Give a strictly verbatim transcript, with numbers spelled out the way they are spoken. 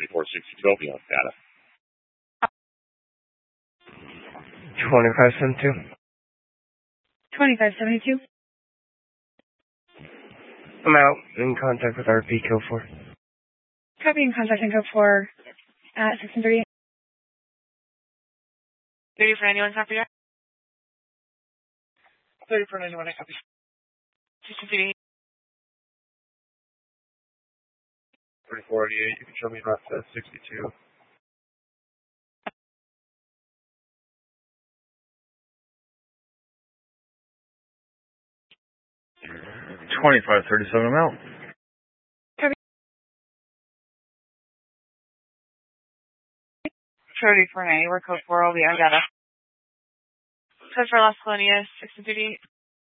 twenty-four sixty-two, be on data. twenty-five seventy-two. twenty-five seventy-two. I'm out. In contact with R P Code four. Copy in contact in code four at sixteen thirty-eight. thirty for ninety-one, copy that. thirty for ninety-one, I copy. sixteen thirty-eight. thirty-four eighty-eight, you can show me about uh, sixty-two. twenty-five thirty-seven, I'm out. Copy. thirty for ninety, we're code four, will be on data. Code for Las Colonias, sixteen thirty-eight.